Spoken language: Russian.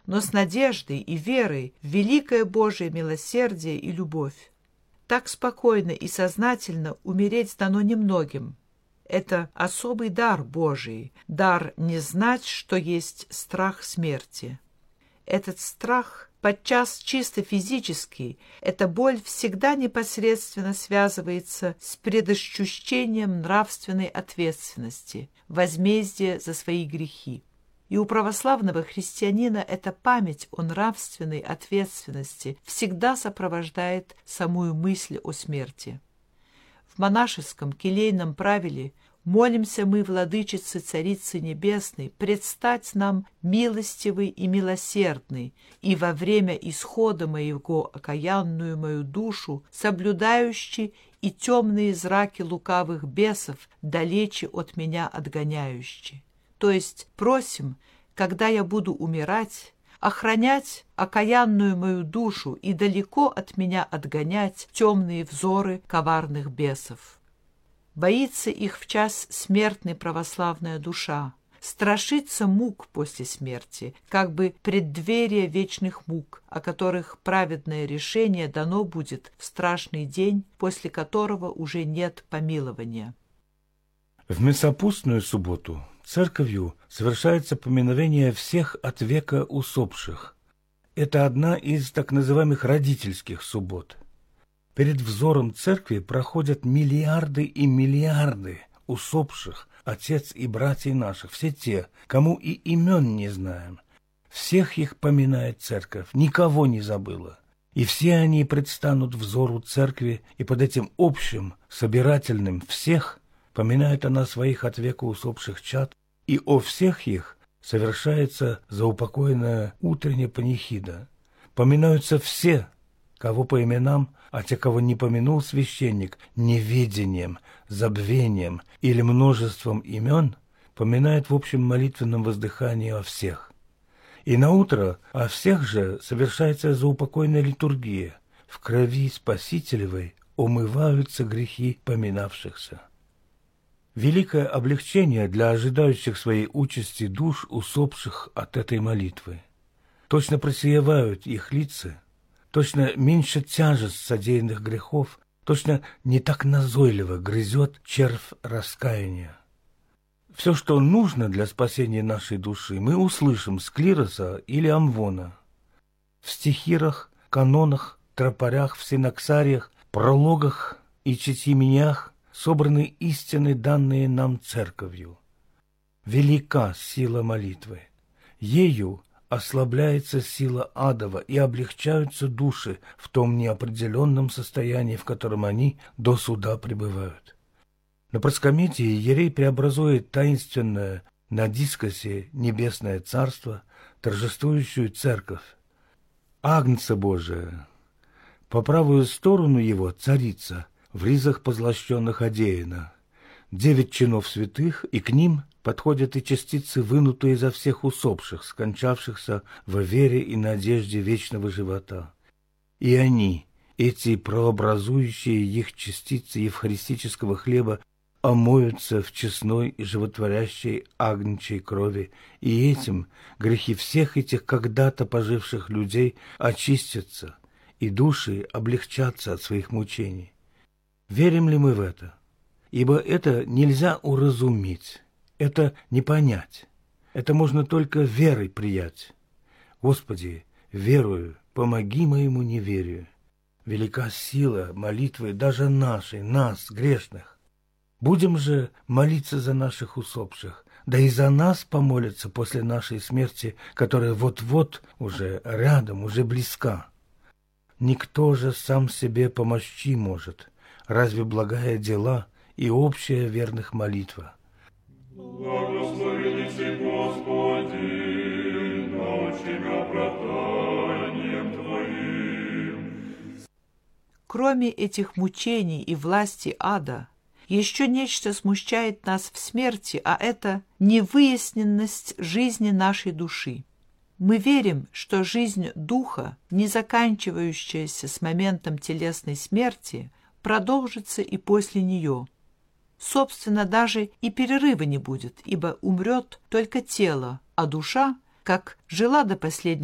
но с надеждой и верой в великое Божие милосердие и любовь. Так спокойно и сознательно умереть дано немногим. Это особый дар Божий, дар не знать, что есть страх смерти. Этот страх, подчас чисто физический, эта боль всегда непосредственно связывается с предощущением нравственной ответственности, возмездия за свои грехи. И у православного христианина эта память о нравственной ответственности всегда сопровождает самую мысль о смерти. В монашеском келейном правиле молимся мы, владычице Царицы Небесной, предстать нам милостивый и милосердный, и во время исхода моего окаянную мою душу, соблюдающий и темные зраки лукавых бесов, далече от меня отгоняющий. То есть просим, когда я буду умирать, охранять окаянную мою душу и далеко от меня отгонять темные взоры коварных бесов. Боится их в час смертной православная душа, страшится мук после смерти, как бы преддверие вечных мук, о которых праведное решение дано будет в страшный день, после которого уже нет помилования. В Месопустную субботу церковью совершается поминовение всех от века усопших. Это одна из так называемых родительских суббот. Перед взором церкви проходят миллиарды и миллиарды усопших, отец и братьев наших, все те, кому и имен не знаем. Всех их поминает церковь, никого не забыла. И все они предстанут взору церкви, и под этим общим, собирательным всех поминает она своих от века усопших чад, и о всех их совершается заупокойная утренняя панихида. Поминаются все, кого по именам, а те, кого не помянул священник, неведением, забвением или множеством имен, поминает в общем молитвенном воздыхании о всех. И наутро о всех же совершается заупокойная литургия. В крови Спасителевой омываются грехи поминавшихся. Великое облегчение для ожидающих своей участи душ усопших от этой молитвы. Точно просиявают их лица, точно меньше тяжесть содеянных грехов, точно не так назойливо грызет червь раскаяния. Все, что нужно для спасения нашей души, мы услышим с клироса или амвона. В стихирах, канонах, тропарях, в синоксариях, прологах и четименях собраны истины, данные нам церковью. Велика сила молитвы. Ею ослабляется сила адова и облегчаются души в том неопределенном состоянии, в котором они до суда пребывают. На проскомитии иерей преобразует таинственное на дискосе небесное царство, торжествующую церковь. Агнца Божия, по правую сторону его царица, в ризах позлощенных одеяна, 9 чинов святых, и к ним подходят и частицы, вынутые изо всех усопших, скончавшихся во вере и надежде вечного живота. И они, эти прообразующие их частицы евхаристического хлеба, омоются в честной и животворящей агнчей крови, и этим грехи всех этих когда-то поживших людей очистятся, и души облегчатся от своих мучений. Верим ли мы в это? Ибо это нельзя уразуметь, это не понять, это можно только верой приять. Господи, верую, помоги моему неверию. Велика сила молитвы даже нашей, нас, грешных. Будем же молиться за наших усопших, да и за нас помолятся после нашей смерти, которая вот-вот уже рядом, уже близка. Никто же сам себе помощи может, разве благая дела и общая верных молитва. Благословен Ты, Господи, научи оправданием Твоим. Кроме этих мучений и власти ада, еще нечто смущает нас в смерти, а это невыясненность жизни нашей души. Мы верим, что жизнь духа, не заканчивающаяся с моментом телесной смерти, продолжится и после нее. Собственно, даже и перерыва не будет, ибо умрет только тело, а душа, как жила до последнего